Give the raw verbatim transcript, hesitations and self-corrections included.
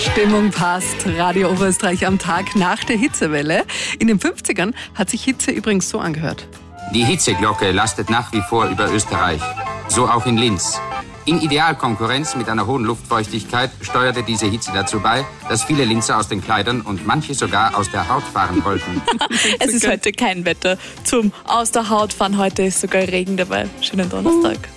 Stimmung passt. Radio Oberösterreich am Tag nach der Hitzewelle. In den fünfzigern hat sich Hitze übrigens so angehört. Die Hitzeglocke lastet nach wie vor über Österreich. So auch in Linz. In Idealkonkurrenz mit einer hohen Luftfeuchtigkeit steuerte diese Hitze dazu bei, dass viele Linzer aus den Kleidern und manche sogar aus der Haut fahren wollten. Es ist heute kein Wetter zum Aus der Haut fahren. Heute ist sogar Regen dabei. Schönen Donnerstag.